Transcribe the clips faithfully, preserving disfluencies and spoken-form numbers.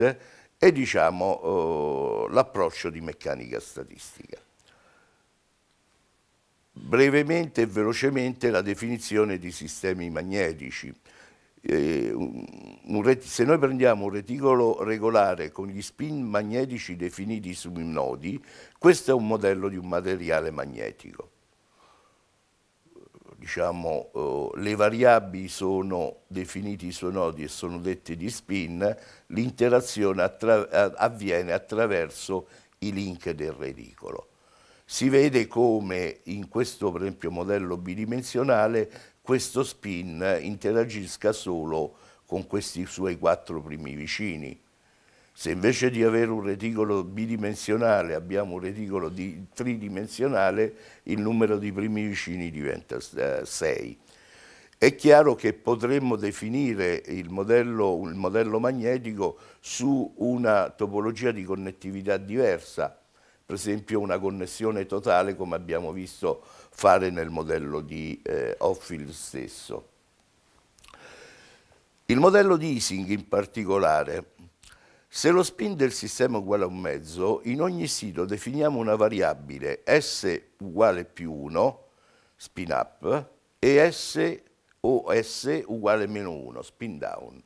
è diciamo, eh, l'approccio di meccanica statistica. Brevemente e velocemente la definizione di sistemi magnetici. Eh, un, un se noi prendiamo un reticolo regolare con gli spin magnetici definiti sui nodi, questo è un modello di un materiale magnetico. Diciamo, eh, le variabili sono definite i suoi nodi e sono dette di spin, l'interazione attra avviene attraverso i link del reticolo. Si vede come in questo, per esempio, modello bidimensionale questo spin interagisca solo con questi suoi quattro primi vicini. Se invece di avere un reticolo bidimensionale abbiamo un reticolo di tridimensionale, il numero di primi vicini diventa sei. È chiaro che potremmo definire il modello, il modello magnetico su una topologia di connettività diversa, per esempio una connessione totale come abbiamo visto fare nel modello di eh, Hopfield stesso. Il modello di Ising in particolare, se lo spin del sistema è uguale a un mezzo, in ogni sito definiamo una variabile S uguale più uno, spin up, e S o S uguale meno uno, spin down.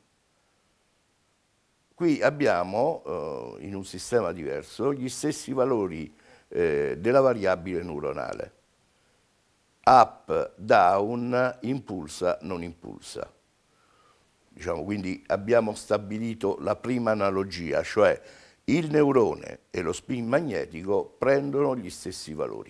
Qui abbiamo, eh, in un sistema diverso, gli stessi valori eh, della variabile neuronale. Up, down, impulsa, non impulsa. Diciamo, quindi abbiamo stabilito la prima analogia, cioè il neurone e lo spin magnetico prendono gli stessi valori.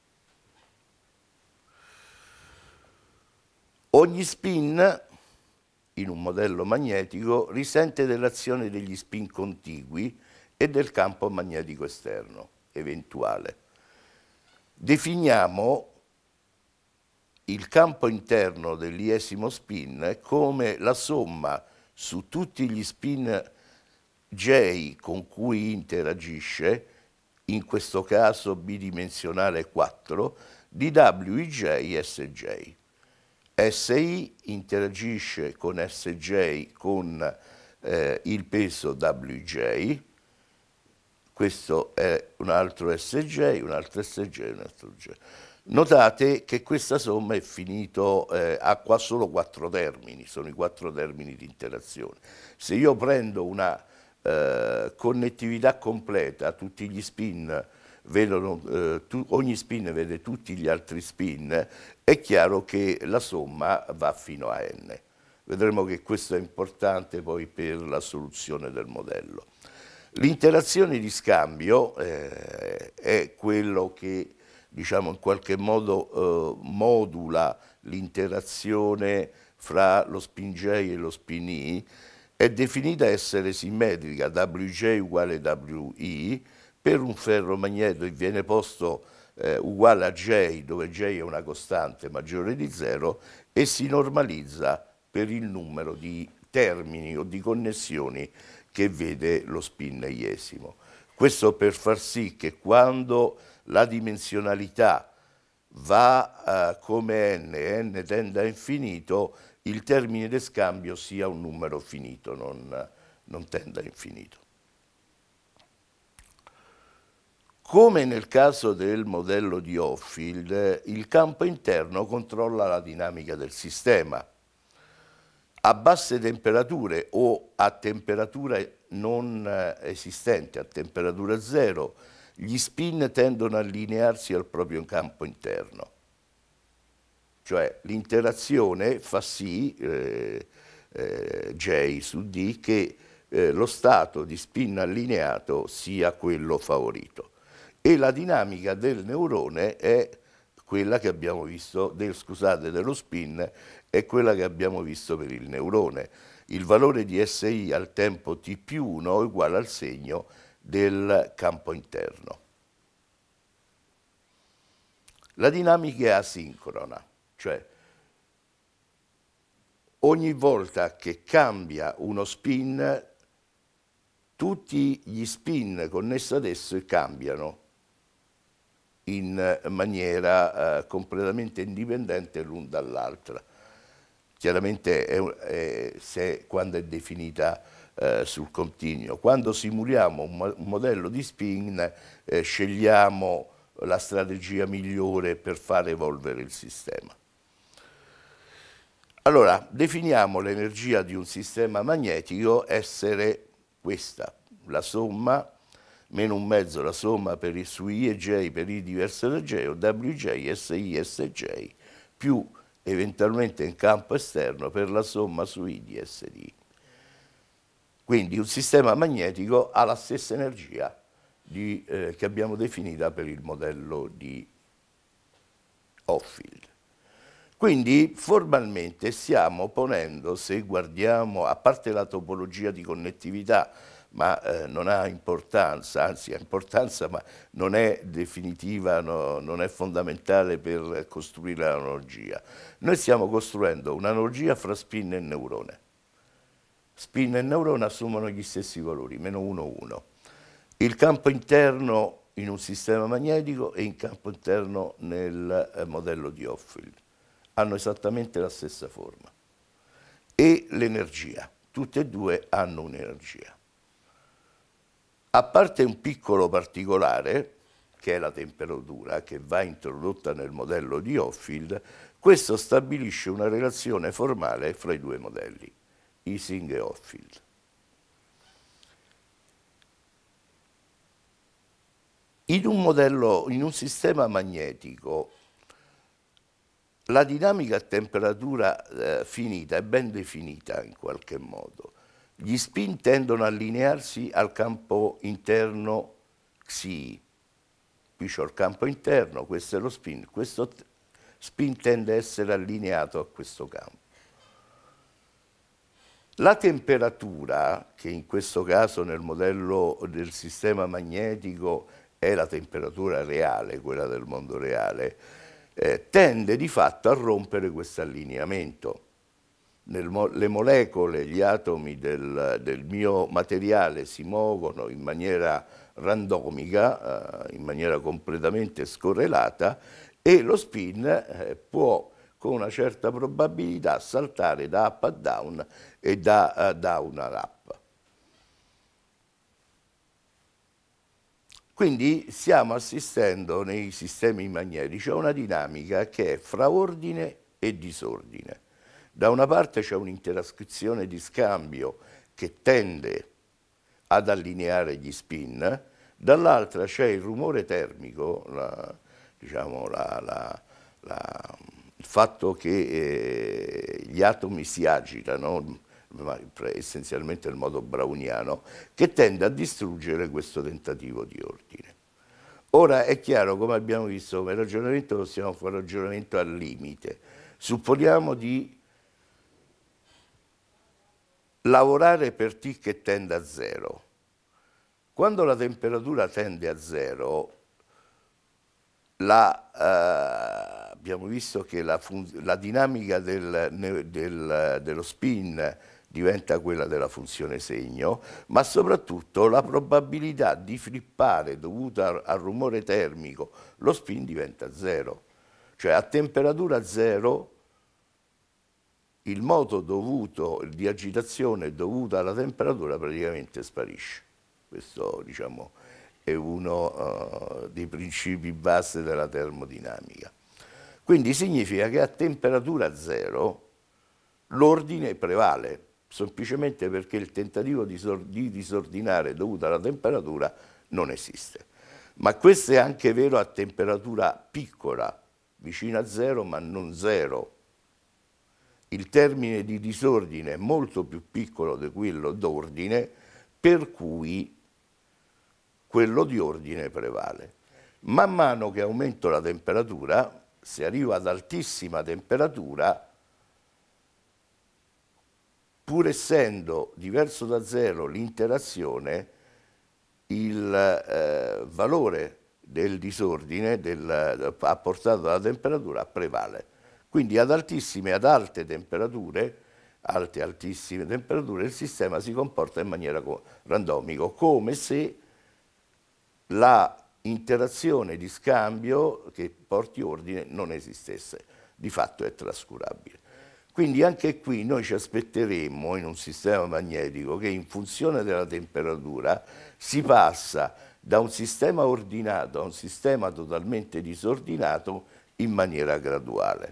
Ogni spin in un modello magnetico risente dell'azione degli spin contigui e del campo magnetico esterno eventuale. Definiamo il campo interno dell'iesimo spin come la somma su tutti gli spin J con cui interagisce, in questo caso bidimensionale quattro, di W I J S J. S I interagisce con S J con eh, il peso W J, questo è un altro S J, un altro S J, un altro J. Notate che questa somma è finito, eh, ha qua solo quattro termini, sono i quattro termini di interazione. Se io prendo una eh, connettività completa, tutti gli spin vedono, eh, tu, ogni spin vede tutti gli altri spin, è chiaro che la somma va fino a n. Vedremo che questo è importante poi per la soluzione del modello. L'interazione di scambio eh, è quello che diciamo in qualche modo eh, modula l'interazione fra lo spin J e lo spin I, è definita essere simmetrica, W J uguale W I, per un ferromagnetico viene posto eh, uguale a J, dove J è una costante maggiore di zero, e si normalizza per il numero di termini o di connessioni che vede lo spin iesimo. Questo per far sì che quando la dimensionalità va uh, come n e n tende a infinito, il termine di scambio sia un numero finito, non, non tenda a infinito. Come nel caso del modello di Hopfield, il campo interno controlla la dinamica del sistema. A basse temperature o a temperatura non esistente, a temperatura zero, gli spin tendono a allinearsi al proprio campo interno. Cioè l'interazione fa sì, eh, eh, J su D, che eh, lo stato di spin allineato sia quello favorito. E la dinamica del neurone è quella che abbiamo visto, del, scusate, dello spin, è quella che abbiamo visto per il neurone. Il valore di S I al tempo t più uno è uguale al segno del campo interno. La dinamica è asincrona, cioè ogni volta che cambia uno spin, tutti gli spin connessi ad esso cambiano in maniera eh, completamente indipendente l'un dall'altra. Chiaramente è, è, se, quando è definita eh, sul continuo. Quando simuliamo un, mo un modello di spin, eh, scegliamo la strategia migliore per far evolvere il sistema. Allora, definiamo l'energia di un sistema magnetico essere questa, la somma, meno un mezzo la somma per i, su I e J per I diverso da J, o W J, S I, S J, più eventualmente in campo esterno per la somma su I di S D. Quindi un sistema magnetico ha la stessa energia di, eh, che abbiamo definita per il modello di Hopfield. Quindi formalmente stiamo ponendo, se guardiamo, a parte la topologia di connettività, ma eh, non ha importanza, anzi ha importanza, ma non è definitiva, no, non è fondamentale per costruire l'analogia. Noi stiamo costruendo un'analogia fra spin e neurone. Spin e neurone assumono gli stessi valori, meno uno, uno. Il campo interno in un sistema magnetico e in campo interno nel eh, modello di Hopfield hanno esattamente la stessa forma. E l'energia, tutte e due hanno un'energia. A parte un piccolo particolare, che è la temperatura, che va introdotta nel modello di Hopfield, questo stabilisce una relazione formale fra i due modelli, Ising e Hopfield. In un modello, in un sistema magnetico, la dinamica a temperatura eh, finita è ben definita in qualche modo. Gli spin tendono a allinearsi al campo interno Xi. Qui c'ho il campo interno, questo è lo spin. Questo spin tende a essere allineato a questo campo. La temperatura, che in questo caso nel modello del sistema magnetico è la temperatura reale, quella del mondo reale, eh, tende di fatto a rompere questo allineamento. Nel mo le molecole, gli atomi del, del mio materiale si muovono in maniera randomica, eh, in maniera completamente scorrelata, e lo spin eh, può con una certa probabilità saltare da up a down e da uh, down a up. Quindi stiamo assistendo nei sistemi magnetici a una dinamica che è fra ordine e disordine. Da una parte c'è un'interazione di scambio che tende ad allineare gli spin, dall'altra c'è il rumore termico, la, diciamo la, la, la, il fatto che eh, gli atomi si agitano, ma essenzialmente nel modo browniano, che tende a distruggere questo tentativo di ordine. Ora è chiaro, come abbiamo visto come ragionamento, possiamo fare un ragionamento al limite. Supponiamo di lavorare per T che tende a zero. Quando la temperatura tende a zero, la, eh, abbiamo visto che la, la dinamica del, del, dello spin diventa quella della funzione segno, ma soprattutto la probabilità di flippare dovuta al rumore termico lo spin diventa zero. Cioè a temperatura zero il moto dovuto, di agitazione dovuta alla temperatura praticamente sparisce. Questo, diciamo, è uno uh, dei principi base della termodinamica. Quindi significa che a temperatura zero l'ordine prevale, semplicemente perché il tentativo di, di disordinare dovuto alla temperatura non esiste. Ma questo è anche vero a temperatura piccola, vicino a zero ma non zero. Il termine di disordine è molto più piccolo di quello d'ordine, per cui quello di ordine prevale. Man mano che aumento la temperatura, se arrivo ad altissima temperatura, pur essendo diverso da zero l'interazione, il eh, valore del disordine del, apportato dalla temperatura prevale. Quindi ad altissime, ad alte temperature, alte altissime temperature, il sistema si comporta in maniera randomica, come se la interazione di scambio che porti ordine non esistesse. Di fatto è trascurabile. Quindi anche qui noi ci aspetteremmo in un sistema magnetico che in funzione della temperatura si passa da un sistema ordinato a un sistema totalmente disordinato in maniera graduale.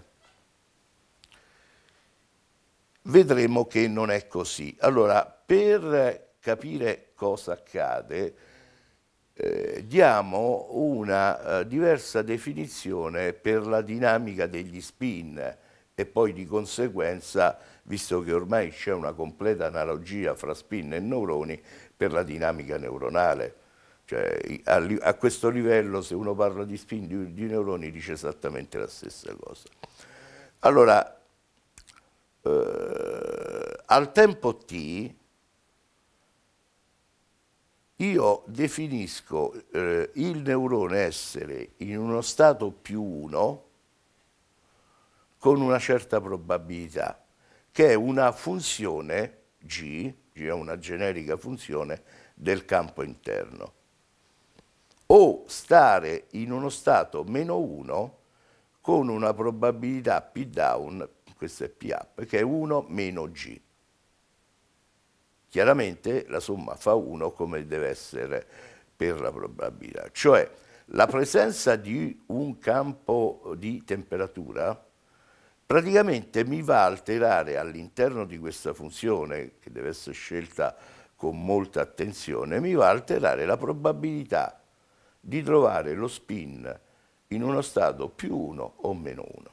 Vedremo che non è così. Allora, per capire cosa accade, eh, diamo una eh, diversa definizione per la dinamica degli spin e poi di conseguenza, visto che ormai c'è una completa analogia fra spin e neuroni, per la dinamica neuronale. Cioè, a, a questo livello, se uno parla di spin di, di neuroni, dice esattamente la stessa cosa. Allora, eh, al tempo t, io definisco eh, il neurone essere in uno stato più uno con una certa probabilità, che è una funzione G, G è una generica funzione del campo interno, o stare in uno stato meno uno con una probabilità P down, questo è P up, che è uno meno G. Chiaramente la somma fa uno come deve essere per la probabilità, cioè la presenza di un campo di temperatura praticamente mi va a alterare all'interno di questa funzione, che deve essere scelta con molta attenzione, mi va a alterare la probabilità di trovare lo spin in uno stato più uno o meno uno.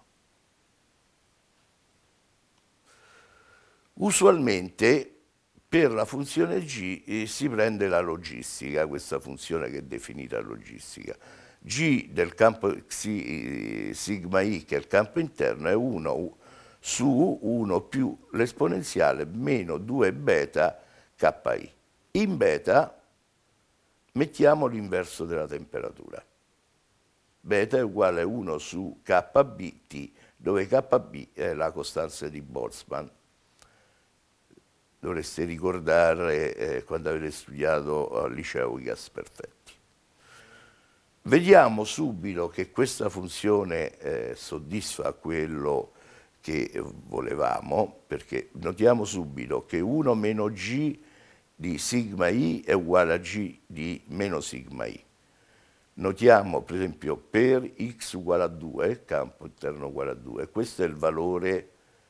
Usualmente per la funzione G eh, si prende la logistica, questa funzione che è definita logistica. G del campo xi, sigma i, che è il campo interno, è uno su uno più l'esponenziale meno due beta ki. In beta mettiamo l'inverso della temperatura. Beta è uguale a uno su kbt, dove kb è la costanza di Boltzmann. Dovreste ricordare eh, quando avete studiato al liceo i gas perfetti. Vediamo subito che questa funzione eh, soddisfa quello che volevamo, perché notiamo subito che uno meno g di sigma i è uguale a g di meno sigma i. Notiamo per esempio per x uguale a due, campo interno uguale a due, questo è il valore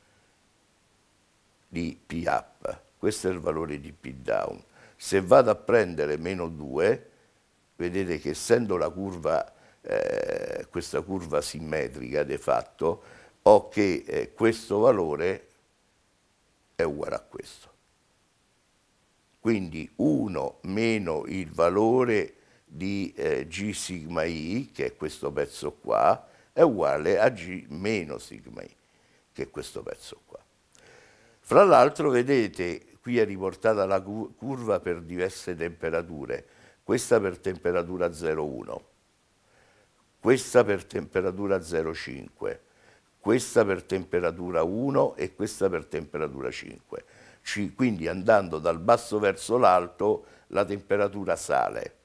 di P up, questo è il valore di P down. Se vado a prendere meno due, vedete che essendo la curva, eh, questa curva simmetrica de fatto, ho che eh, questo valore è uguale a questo. Quindi uno meno il valore di eh, G sigma I, che è questo pezzo qua, è uguale a G meno sigma I, che è questo pezzo qua. Fra l'altro, vedete, qui è riportata la curva per diverse temperature, questa per temperatura zero virgola uno, questa per temperatura zero virgola cinque, questa per temperatura uno e questa per temperatura cinque. Quindi andando dal basso verso l'alto la temperatura sale.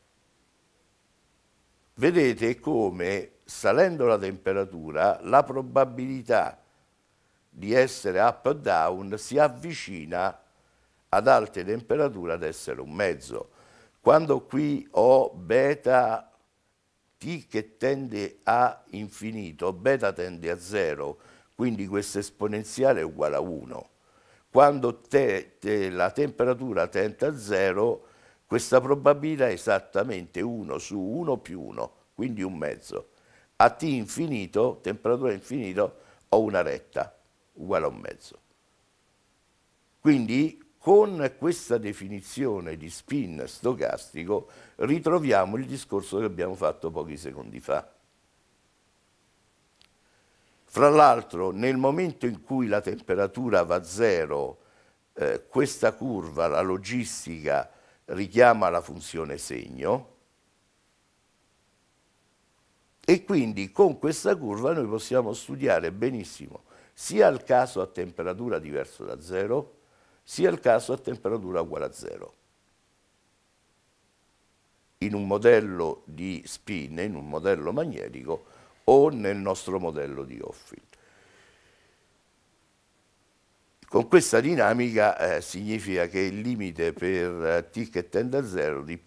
Vedete come salendo la temperatura la probabilità di essere up o down si avvicina ad alte temperature ad essere un mezzo. Quando qui ho beta t che tende a infinito, beta tende a zero, quindi questa esponenziale è uguale a uno. Quando te, te, la temperatura tende a zero, questa probabilità è esattamente uno su uno più uno, quindi un mezzo. A t infinito, temperatura infinito, ho una retta uguale a un mezzo. Quindi con questa definizione di spin stocastico ritroviamo il discorso che abbiamo fatto pochi secondi fa. Fra l'altro, nel momento in cui la temperatura va a zero, eh, questa curva, la logistica, richiama la funzione segno, e quindi con questa curva noi possiamo studiare benissimo sia il caso a temperatura diversa da zero, sia il caso a temperatura uguale a zero. In un modello di spin, in un modello magnetico o nel nostro modello di Hopfield. Con questa dinamica eh, significa che il limite per eh, t che tende a zero di